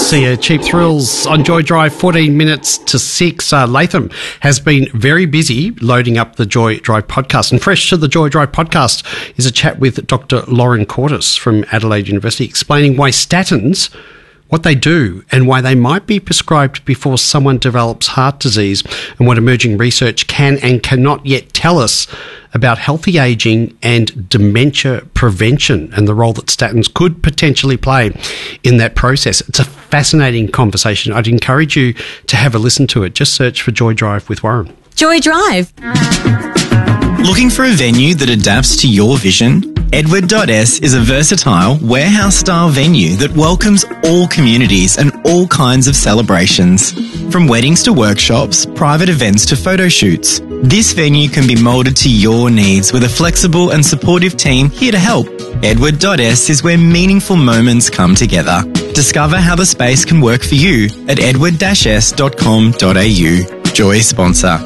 See you, Cheap Thrills on Joy Drive, 14 minutes to 6. Latham has been very busy loading up the Joy Drive podcast. And fresh to the Joy Drive podcast is a chat with Dr. Lauren Cortis from Adelaide University, explaining why statins, what they do and why they might be prescribed before someone develops heart disease, and what emerging research can and cannot yet tell us about healthy ageing and dementia prevention and the role that statins could potentially play in that process. It's a fascinating conversation. I'd encourage you to have a listen to it. Just search for Joy Drive with Warren. Joy Drive. Looking for a venue that adapts to your vision? Edward.S is a versatile, warehouse-style venue that welcomes all communities and all kinds of celebrations. From weddings to workshops, private events to photo shoots, this venue can be moulded to your needs with a flexible and supportive team here to help. Edward.S is where meaningful moments come together. Discover how the space can work for you at edward-s.com.au. Joy sponsor.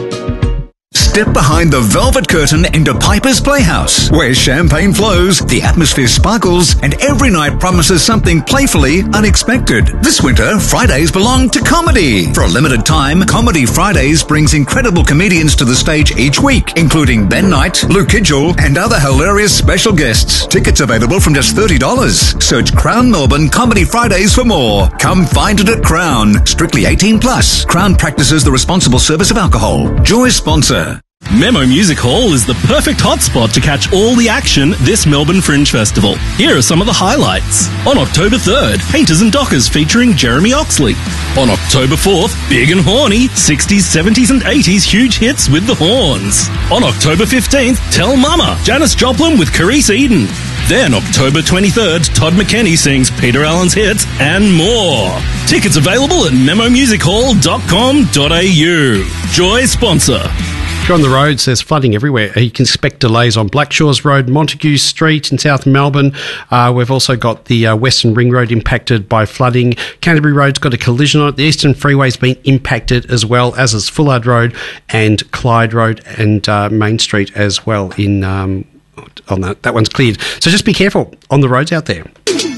Step behind the velvet curtain into Piper's Playhouse, where champagne flows, the atmosphere sparkles, and every night promises something playfully unexpected. This winter, Fridays belong to comedy. For a limited time, Comedy Fridays brings incredible comedians to the stage each week, including Ben Knight, Lou Kidgel, and other hilarious special guests. Tickets available from just $30. Search Crown Melbourne Comedy Fridays for more. Come find it at Crown. Strictly 18+. Crown practices the responsible service of alcohol. Joy sponsor. Memo Music Hall is the perfect hotspot to catch all the action this Melbourne Fringe Festival. Here are some of the highlights. On October 3rd, Painters and Dockers featuring Jeremy Oxley. On October 4th, Big and Horny, 60s, 70s and 80s huge hits with the Horns. On October 15th, Tell Mama, Janis Joplin with Carice Eden. Then October 23rd, Todd McKenney sings Peter Allen's hits and more. Tickets available at memomusichall.com.au. Joy sponsor. If you're on the roads, there's flooding everywhere. You can expect delays on Blackshores Road, Montague Street in South Melbourne. We've also got the Western Ring Road impacted by flooding. Canterbury Road's got a collision on it. The Eastern Freeway's been impacted as well, as is Fullard Road and Clyde Road and Main Street as well. That one's cleared. So just be careful on the roads out there.